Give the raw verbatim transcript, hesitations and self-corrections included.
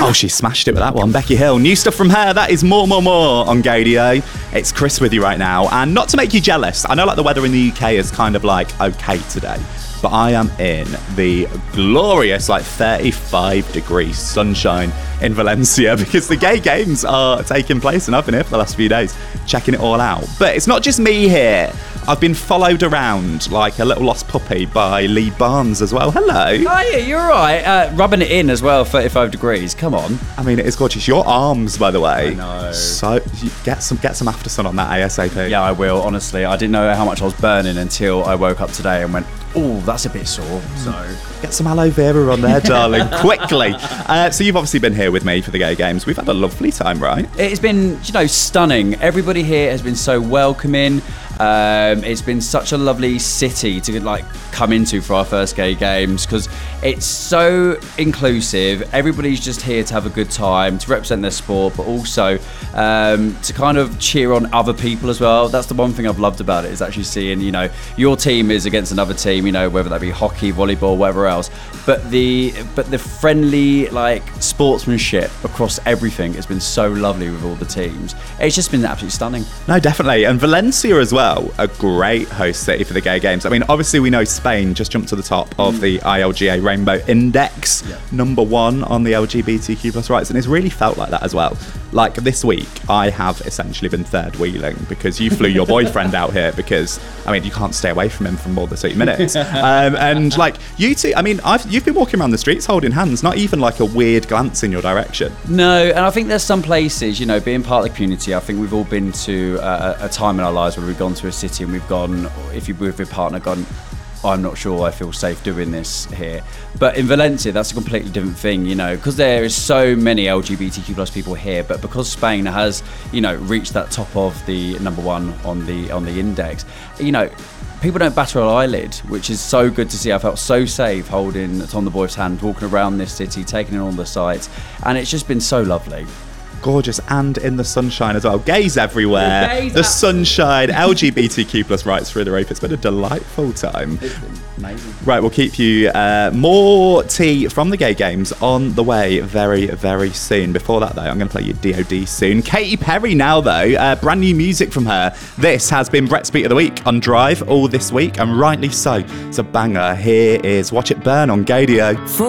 Oh, she smashed it with that one. Becky Hill. New stuff from her. That is More, More, More on Gaydio. It's Chris with you right now. And not to make you jealous, I know like the weather in the U K is kind of like okay today, but I am in the glorious like thirty-five degree sunshine in Valencia because the gay games are taking place and I've been here for the last few days checking it all out. But it's not just me here. I've been followed around like a little lost puppy by Lee Barnes as well. Hello. Oh yeah, you're right. Uh, rubbing it in as well, thirty-five degrees. Come on. I mean, it is gorgeous. Your arms, by the way. I know. So you get some get some after sun on that ASAP. Yeah, I will. Honestly, I didn't know how much I was burning until I woke up today and went, oh, that's a bit sore. So get some aloe vera on there, darling, quickly. Uh, so you've obviously been here with me for the gay games. We've had a lovely time, right? It's been, you know, stunning. Everybody here has been so welcoming. Um, it's been such a lovely city to like come into for our first gay games because it's so inclusive. Everybody's just here to have a good time, to represent their sport, but also um, to kind of cheer on other people as well. That's the one thing I've loved about it, is actually seeing, you know, your team is against another team, you know, whether that be hockey, volleyball, whatever else. But the but the friendly like sportsmanship across everything has been so lovely with all the teams. It's just been absolutely stunning. No, definitely. And Valencia as well. A great host city for the gay games. I mean, obviously we know Spain just jumped to the top of mm. the I L G A Rainbow Index, yeah. number one on the L G B T Q plus rights, and it's really felt like that as well. Like this week, I have essentially been third wheeling because you flew your boyfriend out here because, I mean, you can't stay away from him for more than two minutes. um, and like you two, I mean, I've, you've been walking around the streets holding hands, not even like a weird glance in your direction. No, and I think there's some places, you know, being part of the community, I think we've all been to a, a time in our lives where we've gone to a city and we've gone, if you're with your partner, gone, I'm not sure I feel safe doing this here. But in Valencia, that's a completely different thing, you know, because there is so many L G B T Q plus people here, but because Spain has, you know, reached that top of the number one on the on the index, you know, people don't batter an eyelid, which is so good to see. I felt so safe holding Tom the Boy's hand, walking around this city, taking in all the sights, and it's just been so lovely. Gorgeous, and in the sunshine as well. Gays everywhere. Gays the absolutely. Sunshine, L G B T Q plus rights through the roof. It's been a delightful time. It's been amazing. Right, we'll keep you uh, more tea from the gay games on the way very, very soon. Before that, though, I'm going to play you D O D soon. Katy Perry now, though. Uh, brand new music from her. This has been Brett's Beat of the Week on Drive all this week, and rightly so. It's a banger. Here is Watch It Burn on Gaydio.